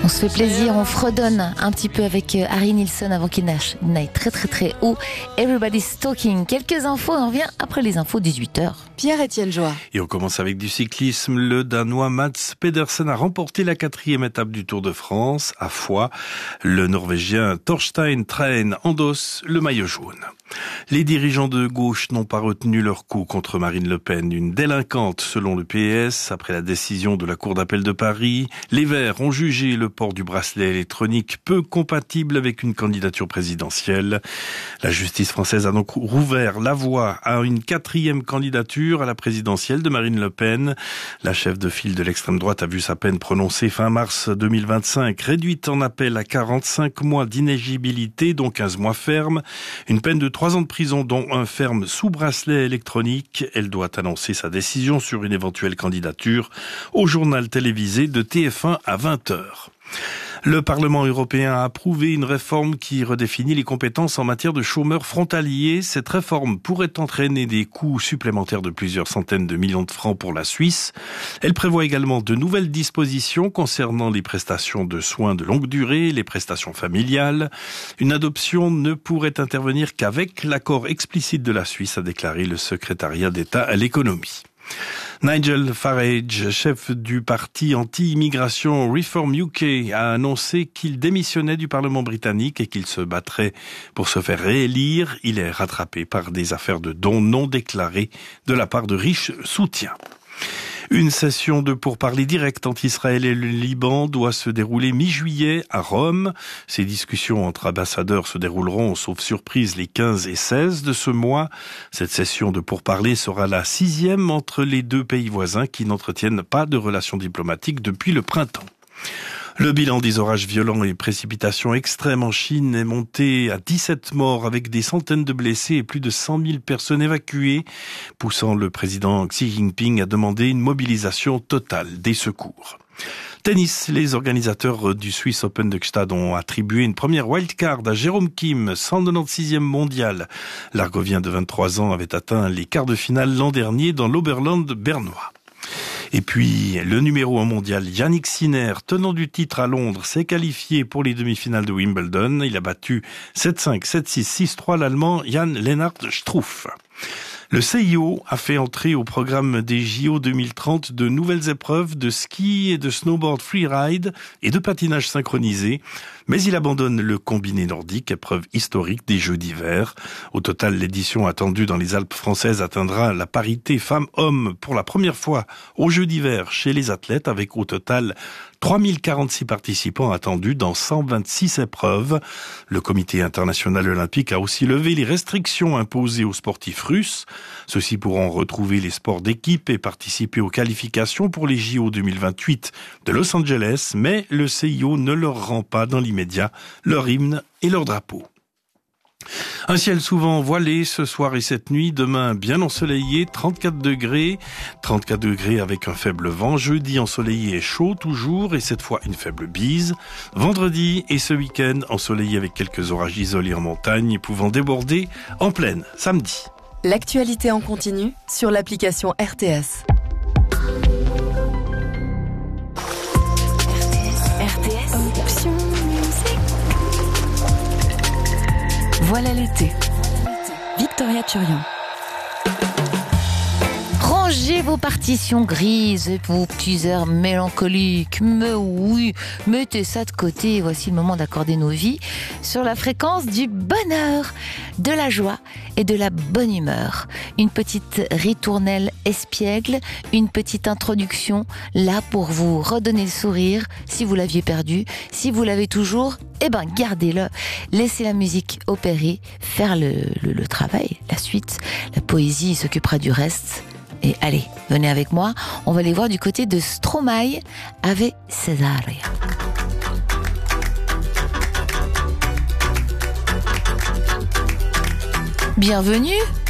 On se fait plaisir, on fredonne un petit peu avec Harry Nilsson avant qu'il n'aille très très très haut. Everybody's Talking. Quelques infos, on revient après les infos 18h. Pierre-Étienne Joie. Et on commence avec du cyclisme. Le Danois Mats Pedersen a remporté la 4e étape du Tour de France à Foix. Le Norvégien Thorstein Træn endosse le maillot jaune. Les dirigeants de gauche n'ont pas retenu leur coup contre Marine Le Pen, une délinquante selon le PS. Après la décision de la Cour d'appel de Paris, les Verts ont jugé le port du bracelet électronique peu compatible avec une candidature présidentielle. La justice française a donc rouvert la voie à une 4e candidature à la présidentielle de Marine Le Pen. La chef de file de l'extrême droite a vu sa peine prononcée fin mars 2025, réduite en appel à 45 mois d'inéligibilité, dont 15 mois ferme. Une peine de 3 ans de prison, dont un ferme sous bracelet électronique. Elle doit annoncer sa décision sur une éventuelle candidature au journal télévisé de TF1 à 20h. Le Parlement européen a approuvé une réforme qui redéfinit les compétences en matière de chômeurs frontaliers. Cette réforme pourrait entraîner des coûts supplémentaires de plusieurs centaines de millions de francs pour la Suisse. Elle prévoit également de nouvelles dispositions concernant les prestations de soins de longue durée, les prestations familiales. Une adoption ne pourrait intervenir qu'avec l'accord explicite de la Suisse, a déclaré le secrétariat d'État à l'économie. Nigel Farage, chef du parti anti-immigration Reform UK, a annoncé qu'il démissionnait du Parlement britannique et qu'il se battrait pour se faire réélire. Il est rattrapé par des affaires de dons non déclarés de la part de riches soutiens. Une session de pourparlers directs entre Israël et le Liban doit se dérouler mi-juillet à Rome. Ces discussions entre ambassadeurs se dérouleront, sauf surprise, les 15 et 16 de ce mois. Cette session de pourparlers sera la 6e entre les deux pays voisins qui n'entretiennent pas de relations diplomatiques depuis le printemps. Le bilan des orages violents et précipitations extrêmes en Chine est monté à 17 morts avec des centaines de blessés et plus de 100 000 personnes évacuées, poussant le président Xi Jinping à demander une mobilisation totale des secours. Tennis, les organisateurs du Swiss Open de Gstaad ont attribué une première wildcard à Jérôme Kim, 196e mondial. L'Argovien de 23 ans avait atteint les quarts de finale l'an dernier dans l'Oberland bernois. Et puis, le numéro 1 mondial, Jannik Sinner, tenant du titre à Londres, s'est qualifié pour les demi-finales de Wimbledon. Il a battu 7-5, 7-6, 6-3 l'Allemand Jan-Lennart Struff. Le CIO a fait entrer au programme des JO 2030 de nouvelles épreuves de ski et de snowboard freeride et de patinage synchronisé, mais il abandonne le combiné nordique, épreuve historique des Jeux d'hiver. Au total, l'édition attendue dans les Alpes françaises atteindra la parité femmes-hommes pour la première fois aux Jeux d'hiver chez les athlètes, avec au total 3046 participants attendus dans 126 épreuves. Le comité international olympique a aussi levé les restrictions imposées aux sportifs russes. Ceux-ci pourront retrouver les sports d'équipe et participer aux qualifications pour les JO 2028 de Los Angeles, mais le CIO ne leur rend pas dans l'immédiat leur hymne et leur drapeau. Un ciel souvent voilé ce soir et cette nuit, demain bien ensoleillé, 34 degrés avec un faible vent, jeudi ensoleillé et chaud toujours et cette fois une faible bise, vendredi et ce week-end ensoleillé avec quelques orages isolés en montagne pouvant déborder en plaine samedi. L'actualité en continu sur l'application RTS. Voilà l'été. Victoria Turian. Rangez vos partitions grises, vos petits airs mélancoliques. Mais oui, mettez ça de côté. Voici le moment d'accorder nos vies sur la fréquence du bonheur, de la joie et de la bonne humeur. Une petite ritournelle espiègle, une petite introduction là pour vous redonner le sourire si vous l'aviez perdu. Si vous l'avez toujours, eh ben gardez-le. Laissez la musique opérer, faire le travail, la suite. La poésie s'occupera du reste. Et allez, venez avec moi, on va aller voir du côté de Stromae avec Cesaria. Bienvenue